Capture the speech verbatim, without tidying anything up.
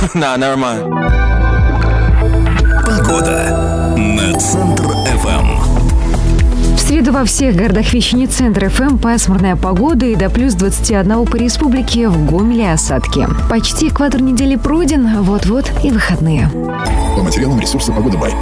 На, нормально. Погода на Центр эф эм. В среду во всех городах вещания Центр эф эм пасмурная погода и до плюс двадцати одного по республике, в Гомеле осадки. Почти экватор недели пройден, вот-вот и выходные. По материалам ресурса «Погода Бай».